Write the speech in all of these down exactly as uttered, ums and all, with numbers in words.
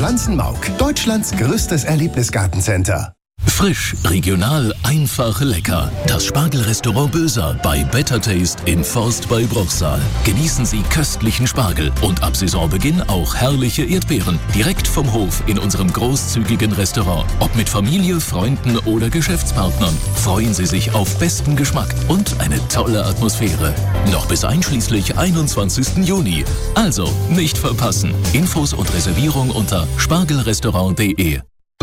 Pflanzenmauk, Deutschlands größtes Erlebnisgartencenter. Frisch, regional, einfach, lecker. Das Spargelrestaurant Böser bei Better Taste in Forst bei Bruchsal. Genießen Sie köstlichen Spargel und ab Saisonbeginn auch herrliche Erdbeeren. Direkt vom Hof in unserem großzügigen Restaurant. Ob mit Familie, Freunden oder Geschäftspartnern. Freuen Sie sich auf besten Geschmack und eine tolle Atmosphäre. Noch bis einschließlich einundzwanzigsten Juni. Also nicht verpassen. Infos und Reservierung unter spargelrestaurant punkt de.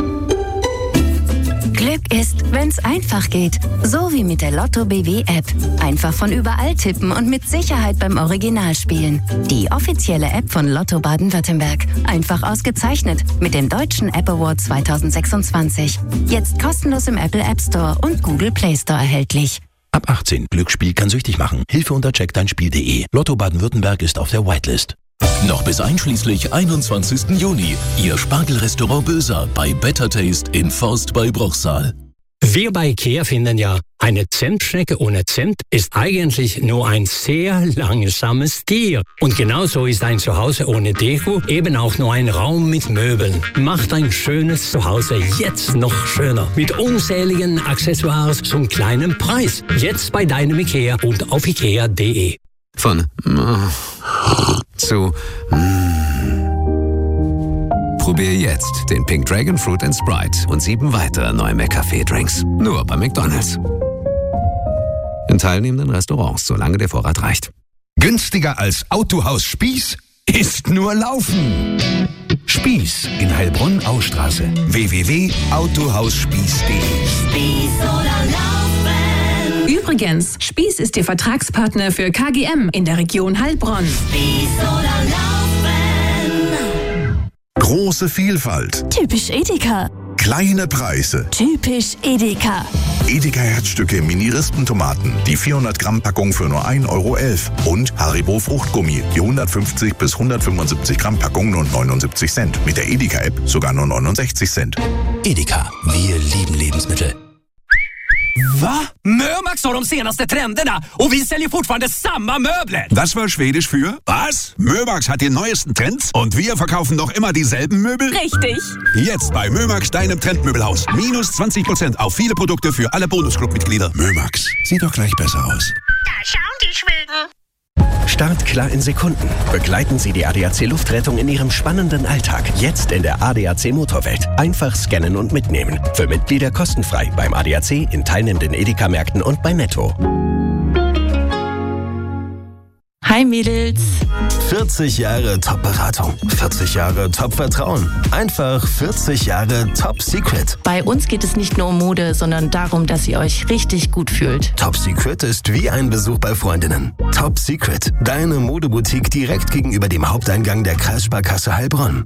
Glück ist, wenn's einfach geht. So wie mit der Lotto B W App. Einfach von überall tippen und mit Sicherheit beim Original spielen. Die offizielle App von Lotto Baden-Württemberg. Einfach ausgezeichnet mit dem Deutschen App Award zweitausendsechsundzwanzig. Jetzt kostenlos im Apple App Store und Google Play Store erhältlich. Ab achtzehn. Glücksspiel kann süchtig machen. Hilfe unter check dein spiel punkt de. Lotto Baden-Württemberg ist auf der Whitelist. Noch bis einschließlich einundzwanzigsten Juni. Ihr Spargelrestaurant Böser bei Better Taste in Forst bei Bruchsal. Wir bei IKEA finden ja, eine Zimtschnecke ohne Zimt ist eigentlich nur ein sehr langsames Tier. Und genauso ist ein Zuhause ohne Deko eben auch nur ein Raum mit Möbeln. Macht ein schönes Zuhause jetzt noch schöner. Mit unzähligen Accessoires zum kleinen Preis. Jetzt bei deinem IKEA und auf ikea punkt de. Von zu Probier jetzt den Pink Dragon Fruit and Sprite und sieben weitere neue McCafé-Drinks. Nur bei McDonald's. In teilnehmenden Restaurants, solange der Vorrat reicht. Günstiger als Autohaus Spieß ist nur Laufen. Spieß in Heilbronn-Austraße. w w w punkt autohausspieß punkt de. Spieß oder Laufen. Übrigens, Spieß ist Ihr Vertragspartner für K G M in der Region Heilbronn. Spieß oder Laufen. Große Vielfalt. Typisch Edeka. Kleine Preise. Typisch Edeka. Edeka Herzstücke Mini-Rispentomaten. Die vierhundert Gramm Packung für nur ein Euro elf. Und Haribo Fruchtgummi. Die hundertfünfzig bis hundertfünfundsiebzig Gramm Packung nur neunundsiebzig Cent. Mit der Edeka-App sogar nur neunundsechzig Cent. Edeka. Wir lieben Lebensmittel. Va? Mömax har de senaste trenderna och vi säljer fortfarande samma möbler. Das war Schwedisch für was? Mömax hat die neuesten Trends und wir verkaufen noch immer dieselben Möbel? Richtig. Jetzt bei Mömax, deinem Trendmöbelhaus. Minus zwanzig Prozent auf viele Produkte für alle Bonusclub-Mitglieder. Mömax. Sieht doch gleich besser aus. Da schauen die Schweden. Startklar in Sekunden. Begleiten Sie die A D A C Luftrettung in Ihrem spannenden Alltag. Jetzt in der A D A C Motorwelt. Einfach scannen und mitnehmen. Für Mitglieder kostenfrei beim A D A C, in teilnehmenden Edeka-Märkten und bei Netto. Hi Mädels. vierzig Jahre Top-Beratung. vierzig Jahre Top-Vertrauen. Einfach vierzig Jahre Top-Secret. Bei uns geht es nicht nur um Mode, sondern darum, dass ihr euch richtig gut fühlt. Top-Secret ist wie ein Besuch bei Freundinnen. Top-Secret, deine Modeboutique direkt gegenüber dem Haupteingang der Kreissparkasse Heilbronn.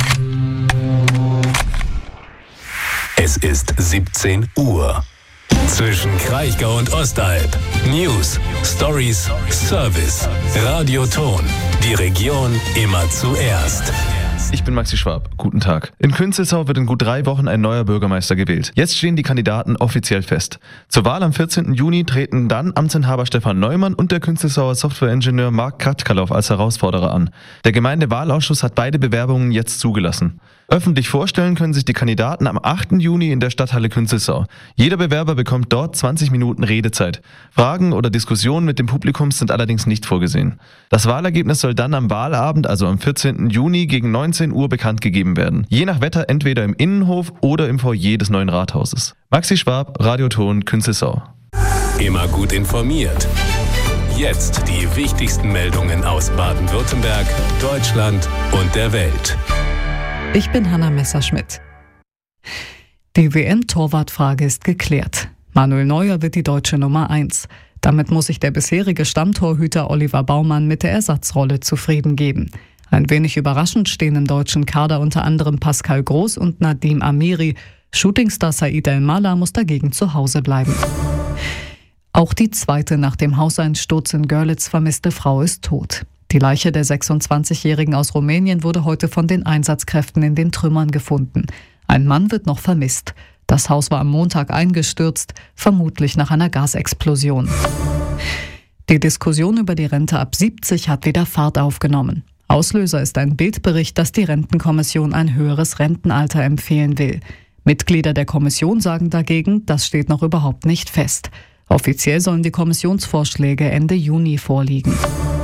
Es ist siebzehn Uhr. Zwischen Kraichgau und Ostalb. News, Stories, Service, Radioton. Die Region immer zuerst. Ich bin Maxi Schwab. Guten Tag. In Künzelsau wird in gut drei Wochen ein neuer Bürgermeister gewählt. Jetzt stehen die Kandidaten offiziell fest. Zur Wahl am vierzehnten Juni treten dann Amtsinhaber Stefan Neumann und der Künzelsauer Softwareingenieur Marc Kratkalow als Herausforderer an. Der Gemeindewahlausschuss hat beide Bewerbungen jetzt zugelassen. Öffentlich vorstellen können sich die Kandidaten am achten Juni in der Stadthalle Künzelsau. Jeder Bewerber bekommt dort zwanzig Minuten Redezeit. Fragen oder Diskussionen mit dem Publikum sind allerdings nicht vorgesehen. Das Wahlergebnis soll dann am Wahlabend, also am vierzehnten Juni gegen neunzehn Uhr bekannt gegeben werden. Je nach Wetter entweder im Innenhof oder im Foyer des neuen Rathauses. Maxi Schwab, Radioton, Künzelsau. Immer gut informiert. Jetzt die wichtigsten Meldungen aus Baden-Württemberg, Deutschland und der Welt. Ich bin Hanna Messerschmidt. Die W M-Torwartfrage ist geklärt. Manuel Neuer wird die deutsche Nummer eins. Damit muss sich der bisherige Stammtorhüter Oliver Baumann mit der Ersatzrolle zufrieden geben. Ein wenig überraschend stehen im deutschen Kader unter anderem Pascal Groß und Nadim Amiri. Shootingstar Said El-Mala muss dagegen zu Hause bleiben. Auch die zweite nach dem Hauseinsturz in Görlitz vermisste Frau ist tot. Die Leiche der sechsundzwanzigjährigen aus Rumänien wurde heute von den Einsatzkräften in den Trümmern gefunden. Ein Mann wird noch vermisst. Das Haus war am Montag eingestürzt, vermutlich nach einer Gasexplosion. Die Diskussion über die Rente ab siebzig hat wieder Fahrt aufgenommen. Auslöser ist ein Bildbericht, dass die Rentenkommission ein höheres Rentenalter empfehlen will. Mitglieder der Kommission sagen dagegen, das steht noch überhaupt nicht fest. Offiziell sollen die Kommissionsvorschläge Ende Juni vorliegen.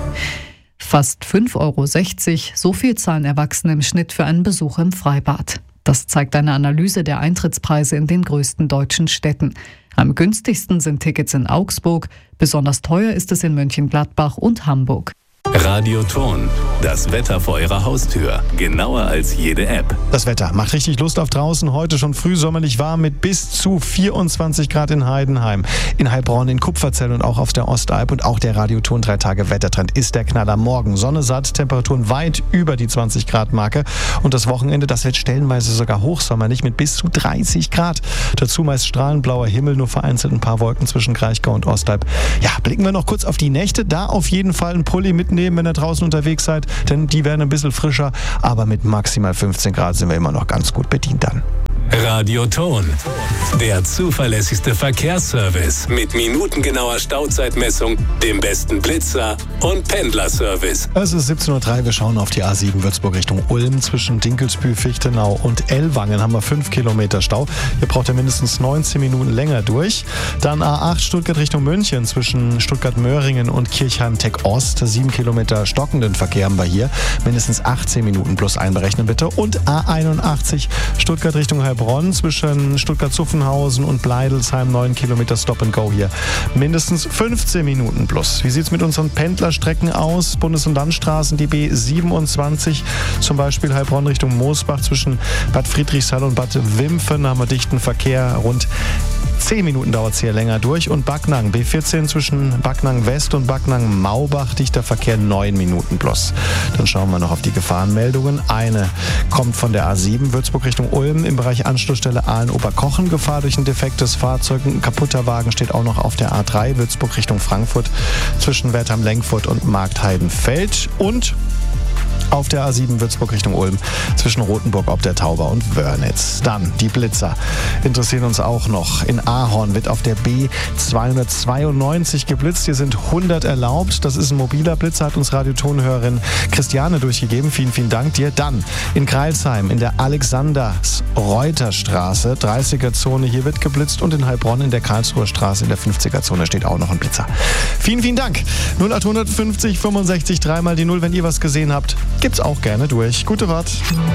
Fast fünf Euro sechzig, so viel zahlen Erwachsene im Schnitt für einen Besuch im Freibad. Das zeigt eine Analyse der Eintrittspreise in den größten deutschen Städten. Am günstigsten sind Tickets in Augsburg, besonders teuer ist es in Mönchengladbach und Hamburg. Radioton, das Wetter vor Ihrer Haustür. Genauer als jede App. Das Wetter macht richtig Lust auf draußen. Heute schon früh sommerlich warm mit bis zu vierundzwanzig Grad in Heidenheim, in Heilbronn, in Kupferzell und auch auf der Ostalb. Und auch der Radioton drei Tage Wettertrend ist der Knaller. Morgen Sonne satt, Temperaturen weit über die zwanzig Grad Marke. Und das Wochenende, das wird stellenweise sogar hochsommerlich mit bis zu dreißig Grad. Dazu meist strahlenblauer Himmel, nur vereinzelt ein paar Wolken zwischen Kraichgau und Ostalb. Ja, blicken wir noch kurz auf die Nächte. Da auf jeden Fall ein Pulli mitnehmen, wenn ihr draußen unterwegs seid, denn die werden ein bisschen frischer, aber mit maximal fünfzehn Grad sind wir immer noch ganz gut bedient dann. Radioton, der zuverlässigste Verkehrsservice mit minutengenauer Stauzeitmessung, dem besten Blitzer und Pendlerservice. Es ist siebzehn Uhr drei, wir schauen auf die A sieben Würzburg Richtung Ulm. Zwischen Dinkelsbühl, Fichtenau und Ellwangen haben wir fünf Kilometer Stau. Hier braucht ihr mindestens neunzehn Minuten länger durch. Dann A acht Stuttgart Richtung München zwischen Stuttgart-Möhringen und Kirchheim-Tech-Ost. sieben Kilometer stockenden Verkehr haben wir hier. Mindestens achtzehn Minuten plus einberechnen bitte. Und A einundachtzig Stuttgart Richtung Heilbronn zwischen Stuttgart-Zuffenhausen und Bleidelsheim, neun Kilometer Stop and Go hier. Mindestens fünfzehn Minuten plus. Wie sieht es mit unseren Pendlerstrecken aus? Bundes- und Landstraßen, die B siebenundzwanzig, zum Beispiel Heilbronn Richtung Moosbach zwischen Bad Friedrichshall und Bad Wimpfen haben wir dichten Verkehr. Rund zehn Minuten dauert es hier länger durch. Und Backnang, B vierzehn zwischen Backnang West und Backnang Maubach, dichter Verkehr neun Minuten plus. Dann schauen wir noch auf die Gefahrenmeldungen. Eine kommt von der A sieben, Würzburg Richtung Ulm, im Bereich Anschlussstelle Aalen-Oberkochen. Gefahr durch ein defektes Fahrzeug. Ein kaputter Wagen steht auch noch auf der A drei, Würzburg Richtung Frankfurt, zwischen Wertheim-Lenkfurt und Marktheidenfeld. Und auf der A sieben Würzburg Richtung Ulm zwischen Rothenburg ob der Tauber und Wörnitz. Dann die Blitzer interessieren uns auch noch. In Ahorn wird auf der B zweihundertzweiundneunzig geblitzt. Hier sind hundert erlaubt. Das ist ein mobiler Blitzer, hat uns Radiotonhörerin Christiane durchgegeben. Vielen, vielen Dank dir. Dann in Greilsheim in der Alexanders-Reuter-Straße, dreißiger-Zone. Hier wird geblitzt. Und in Heilbronn in der Karlsruher Straße in der fünfziger-Zone steht auch noch ein Blitzer. Vielen, vielen Dank. null acht fünfzig fünfundsechzig dreimal die null, wenn ihr was gesehen habt. Gibt's auch gerne durch. Gute Fahrt.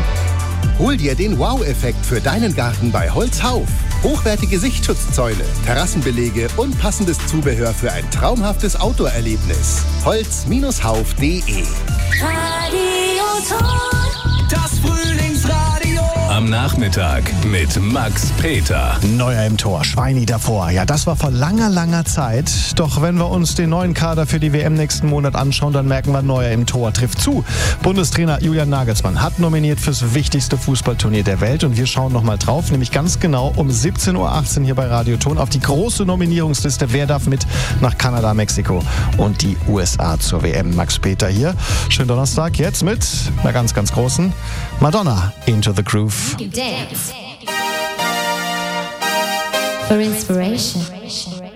Hol dir den Wow-Effekt für deinen Garten bei Holzhauf. Hochwertige Sichtschutzzäune, Terrassenbelege und passendes Zubehör für ein traumhaftes Outdoor-Erlebnis. holz Bindestrich hauf punkt de Radioton, das Frühlingsradio. Am Nachmittag mit Max Peter. Neuer im Tor, Schweini davor. Ja, das war vor langer, langer Zeit. Doch wenn wir uns den neuen Kader für die W M nächsten Monat anschauen, dann merken wir, Neuer im Tor trifft zu. Bundestrainer Julian Nagelsmann hat nominiert fürs wichtigste Fußballturnier der Welt. Und wir schauen nochmal drauf, nämlich ganz genau um siebzehn Uhr achtzehn hier bei Radioton auf die große Nominierungsliste. Wer darf mit nach Kanada, Mexiko und die U S A zur W M? Max Peter hier. Schönen Donnerstag jetzt mit einer ganz, ganz großen Madonna, Into the Groove. Dance for inspiration.